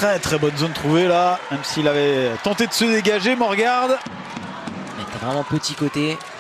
Très très bonne zone trouvée là, même s'il avait tenté de se dégager, Morgard. Vraiment petit côté.